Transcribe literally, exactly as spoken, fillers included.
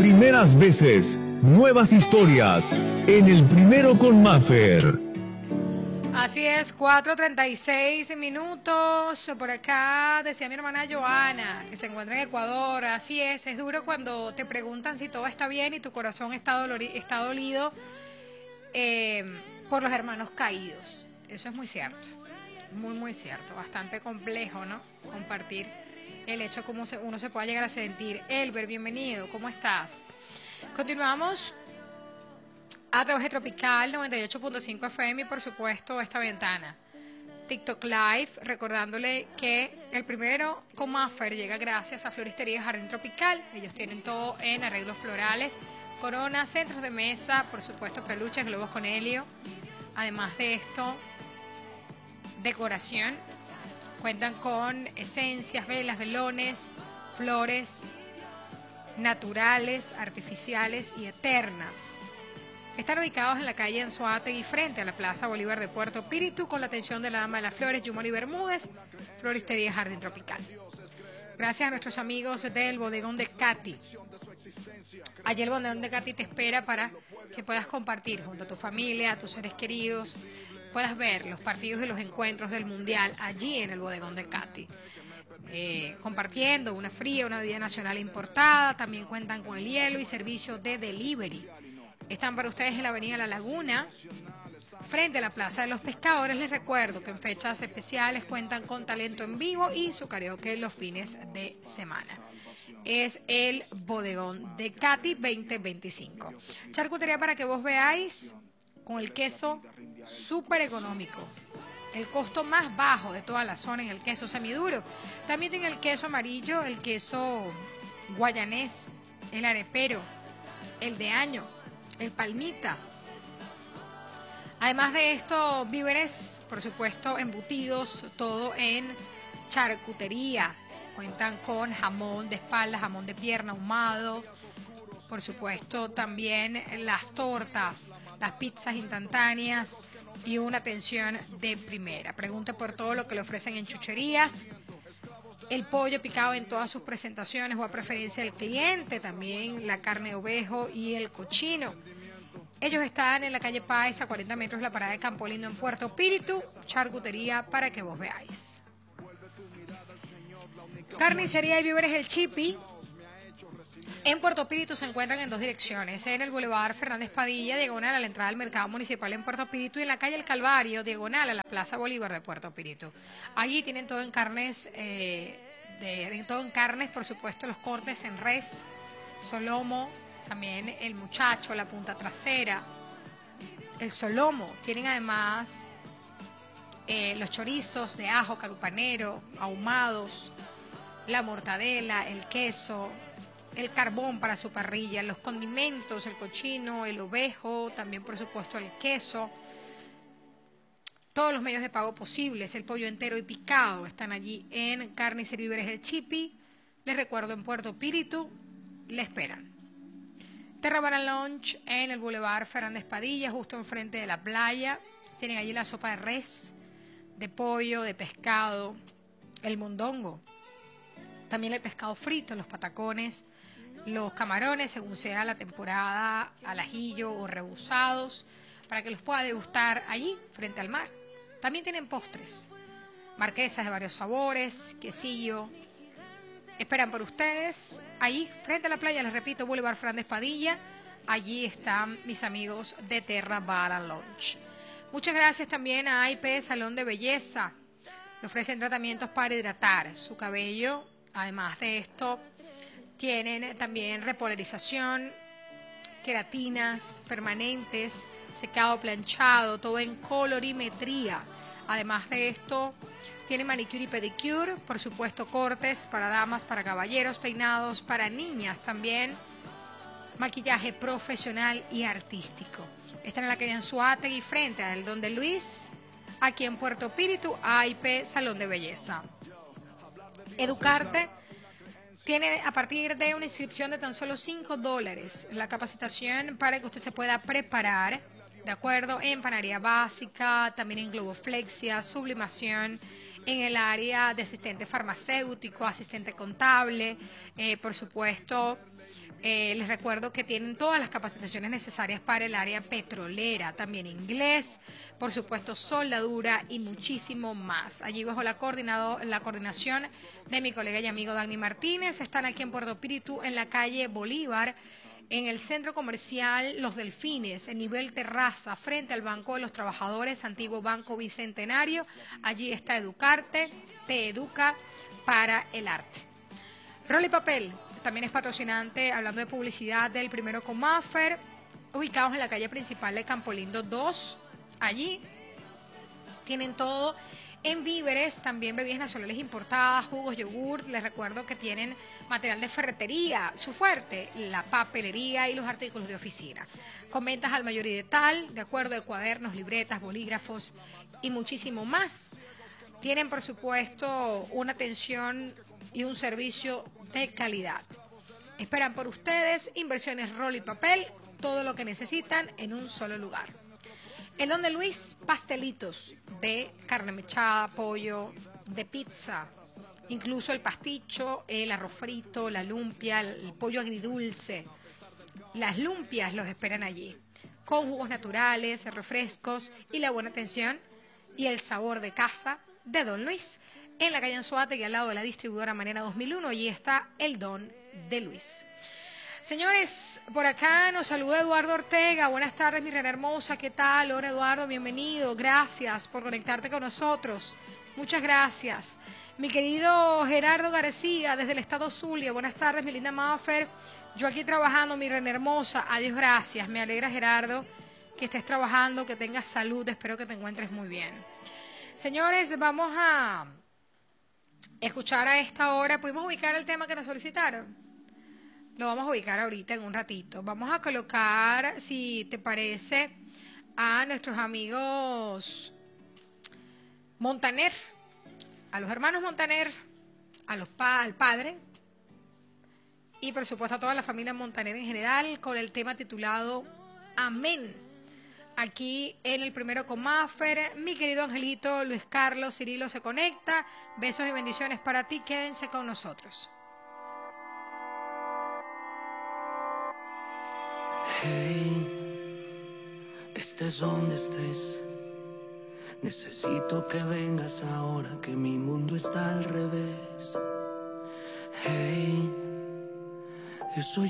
Primeras veces, nuevas historias, en El Primero con Mafer. Así es, cuatro treinta y seis minutos. Por acá decía mi hermana Joana, que se encuentra en Ecuador. Así es, es duro cuando te preguntan si todo está bien y tu corazón está, dolori- está dolido eh, por los hermanos caídos. Eso es muy cierto, muy, muy cierto. Bastante complejo, ¿no? Compartir el hecho cómo se, uno se pueda llegar a sentir. Elber, bienvenido, ¿cómo estás? Continuamos a través de Tropical noventa y ocho punto cinco F M y por supuesto esta ventana TikTok Live, recordándole que el primero con Maffer llega gracias a Floristería Jardín Tropical. Ellos tienen todo en arreglos florales, coronas, centros de mesa, por supuesto peluches, globos con helio. Además de esto, decoración. Cuentan con esencias, velas, velones, flores naturales, artificiales y eternas. Están ubicados en la calle Anzoátegui frente a la Plaza Bolívar de Puerto Píritu con la atención de la Dama de las Flores, Yumori Bermúdez, Floristería Jardín Tropical. Gracias a nuestros amigos del Bodegón de Katy. Allí el Bodegón de Katy te espera para que puedas compartir junto a tu familia, a tus seres queridos, puedas ver los partidos y los encuentros del Mundial allí en el Bodegón de Katy. Eh, compartiendo una fría, una bebida nacional importada. También cuentan con el hielo y servicio de delivery. Están para ustedes en la avenida La Laguna, frente a la Plaza de los Pescadores. Les recuerdo que en fechas especiales cuentan con talento en vivo y su karaoke los fines de semana. Es el Bodegón de Katy veinte veinticinco. Charcutería para que vos veáis, con el queso súper económico. El costo más bajo de toda la zona en el queso semiduro. También tiene el queso amarillo, el queso guayanés, el arepero, el de año, el palmita. Además de esto, víveres, por supuesto, embutidos, todo en charcutería. Cuentan con jamón de espalda, jamón de pierna ahumado. Por supuesto, también las tortas, las pizzas instantáneas y una atención de primera. Pregunte por todo lo que le ofrecen en chucherías. El pollo picado en todas sus presentaciones o a preferencia del cliente. También la carne de ovejo y el cochino. Ellos están en la calle Páez, a cuarenta metros de la parada de Campo Lindo en Puerto Píritu. Charcutería para que vos veáis. Carnicería y víveres El Chipi. En Puerto Píritu se encuentran en dos direcciones, en el Boulevard Fernández Padilla, diagonal a la entrada al Mercado Municipal en Puerto Píritu, y en la calle El Calvario, diagonal a la Plaza Bolívar de Puerto Píritu. Allí tienen todo en carnes, eh, de, todo en carnes, por supuesto, los cortes en res, solomo, también el muchacho, la punta trasera, el solomo. Tienen además eh, los chorizos de ajo carupanero, ahumados, la mortadela, el queso, el carbón para su parrilla, los condimentos, el cochino, el ovejo, también por supuesto el queso, todos los medios de pago posibles, el pollo entero y picado están allí en Carnicería y Víveres El Chipi. Les recuerdo, en Puerto Píritu le esperan. Terra Bar and Lunch en el Boulevard Fernández Padilla, justo enfrente de la playa. Tienen allí la sopa de res, de pollo, de pescado, el mondongo, también el pescado frito, los patacones, los camarones, según sea la temporada, al ajillo o rebusados, para que los pueda degustar allí, frente al mar. También tienen postres, marquesas de varios sabores, quesillo. Esperan por ustedes, allí, frente a la playa, les repito, Boulevard Fernández Padilla. Allí están mis amigos de Terra Bar and Lunch. Muchas gracias también a A I P Salón de Belleza. Le ofrecen tratamientos para hidratar su cabello. Además de esto, tienen también repolarización, queratinas permanentes, secado planchado, todo en colorimetría. Además de esto, tiene manicure y pedicure, por supuesto cortes para damas, para caballeros, peinados para niñas también, maquillaje profesional y artístico. Están en la calle Anzoátegui frente al Don de Luis, aquí en Puerto Píritu, A I P Salón de Belleza. Educarte tiene a partir de una inscripción de tan solo cinco dólares la capacitación para que usted se pueda preparar, ¿de acuerdo? En panadería básica, también en globoflexia, sublimación, en el área de asistente farmacéutico, asistente contable, eh, por supuesto, Eh, les recuerdo que tienen todas las capacitaciones necesarias para el área petrolera, también inglés, por supuesto soldadura y muchísimo más. Allí bajo la, coordinado, la coordinación de mi colega y amigo Dani Martínez. Están aquí en Puerto Píritu, en la calle Bolívar, en el centro comercial Los Delfines, en nivel terraza, frente al Banco de los Trabajadores, antiguo Banco Bicentenario. Allí está Educarte, te educa para el arte. Rol y Papel también es patrocinante, hablando de publicidad, del Primero con Maffer, ubicados en la calle principal de Campolindo dos. Allí tienen todo en víveres, también bebidas nacionales importadas, jugos, yogur. Les recuerdo que tienen material de ferretería, su fuerte, la papelería y los artículos de oficina. Con ventas al mayor y de tal, de acuerdo, de cuadernos, libretas, bolígrafos y muchísimo más. Tienen, por supuesto, una atención y un servicio de calidad. Esperan por ustedes inversiones Rol y Papel, todo lo que necesitan en un solo lugar. El Don de Luis, pastelitos de carne mechada, pollo, de pizza, incluso el pasticho, el arroz frito, la lumpia, el pollo agridulce. Las lumpias los esperan allí, con jugos naturales, refrescos y la buena atención y el sabor de casa de Don Luis. En la calle Anzoátegui, al lado de la distribuidora Manera dos mil uno, allí está el Don de Luis. Señores, por acá nos saluda Eduardo Ortega. Buenas tardes, mi reina hermosa. ¿Qué tal? Hola, Eduardo, bienvenido. Gracias por conectarte con nosotros. Muchas gracias. Mi querido Gerardo García, desde el estado Zulia. Buenas tardes, mi linda Maffer. Yo aquí trabajando, mi reina hermosa. Adiós, gracias. Me alegra, Gerardo, que estés trabajando, que tengas salud. Espero que te encuentres muy bien. Señores, vamos a escuchar a esta hora. ¿Pudimos ubicar el tema que nos solicitaron? Lo vamos a ubicar ahorita en un ratito. Vamos a colocar, si te parece, a nuestros amigos Montaner, a los hermanos Montaner, a los pa al padre y por supuesto a toda la familia Montaner en general, con el tema titulado Amén. Aquí en el Primero con Maffer, mi querido Angelito, Luis Carlos, Cirilo se conecta. Besos y bendiciones para ti. Quédense con nosotros. Hey, estés donde estés, necesito que vengas ahora que mi mundo está al revés. Hey, yo soy